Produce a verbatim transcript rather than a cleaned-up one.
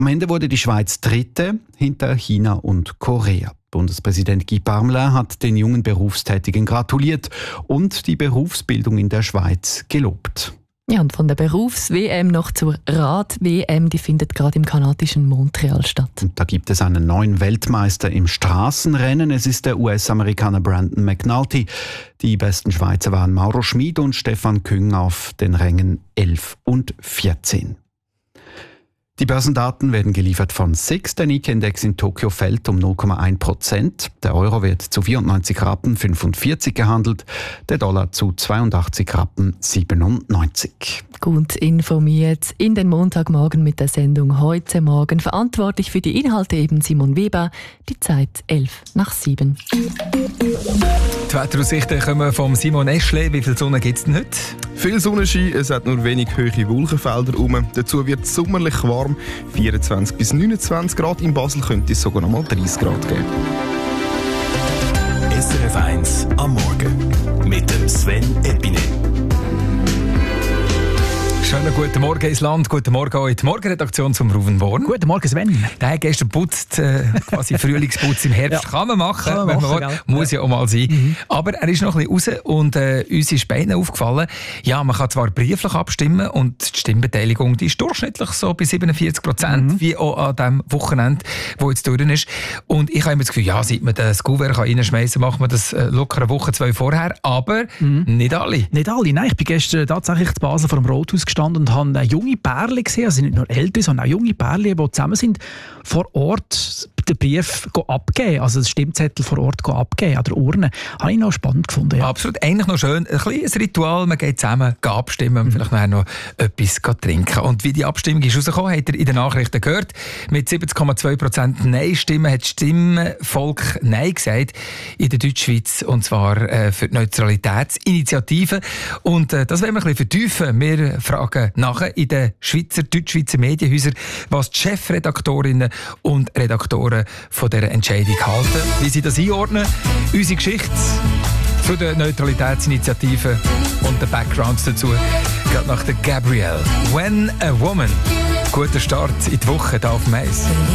Am Ende wurde die Schweiz Dritte hinter China und Korea. Bundespräsident Guy Parmelin hat den jungen Berufstätigen gratuliert und die Berufsbildung in der Schweiz gelobt. Ja, und von der Berufs-W M noch zur Rad-W M, die findet gerade im kanadischen Montreal statt. Und da gibt es einen neuen Weltmeister im Straßenrennen. Es ist der U S-Amerikaner Brandon McNulty. Die besten Schweizer waren Mauro Schmid und Stefan Küng auf den Rängen elf und vierzehn. Die Börsendaten werden geliefert von S I X. Der Nikkei-Index in Tokio fällt um null Komma eins Prozent. Der Euro wird zu vierundneunzig Rappen fünfundvierzig gehandelt, der Dollar zu zweiundachtzig Rappen siebenundneunzig. Gut informiert in den Montagmorgen mit der Sendung «Heute Morgen». Verantwortlich für die Inhalte eben Simon Weber. Die Zeit elf nach sieben. Die Wetteraussichten kommen von Simon Eschle. Wie viel Sonne gibt es denn heute? Viel Sonnenschein, es hat nur wenig hohe Wolkenfelder herum. Dazu wird es sommerlich warm, vierundzwanzig bis neunundzwanzig Grad. In Basel könnte es sogar noch mal dreißig Grad geben. S R F eins am Morgen mit dem Sven Epine. Schönen guten Morgen ins Land, guten Morgen auch in die Morgenredaktion zum Ruven Born. Guten Morgen, Sven. Der hat gestern putzt, äh, quasi Frühlingsputz im Herbst. Ja. Kann man machen, Kann man wenn machen, man will. Muss ja. ja auch mal sein. Mhm. Aber er ist noch ein bisschen raus und äh, uns ist bei ihnen aufgefallen, ja, man kann zwar brieflich abstimmen und die Stimmbeteiligung die ist durchschnittlich so bei siebenundvierzig Prozent, mhm. wie auch an dem Wochenende, wo jetzt durch ist. Und ich habe immer das Gefühl, ja, seit man das Kuvert reinschmeißen kann, macht man das äh, locker eine Woche, zwei vorher. Aber mhm. nicht alle. Nicht alle, nein. Ich bin gestern tatsächlich in Basel vor dem Rathaus gestanden und habe junge Pärchen gesehen, also nicht nur ältere, sondern auch junge Pärchen, die zusammen sind, vor Ort den Brief abgeben, also den Stimmzettel vor Ort abgeben, an der Urne. Habe ich noch spannend gefunden. Ja. Absolut, eigentlich noch schön. Ein kleines Ritual, man geht zusammen abstimmen, mhm. vielleicht noch etwas trinken. Und wie die Abstimmung ist rausgekommen, habt ihr in den Nachrichten gehört. Mit siebzig Komma zwei Prozent Nein-Stimmen hat das Stimmvolk Nein gesagt in der Deutschschweiz, und zwar äh, für die Neutralitätsinitiative. Und äh, das wollen wir ein bisschen vertiefen. Wir fragen nachher in den Schweizer, Deutschschweizer Medienhäusern, was die Chefredaktorinnen und Redaktoren von dieser Entscheidung halten, wie sie das einordnen. Unsere Geschichte zu der Neutralitätsinitiative und den Backgrounds dazu geht nach der Gabrielle. When a Woman. Guter Start in die Woche hier auf Mais.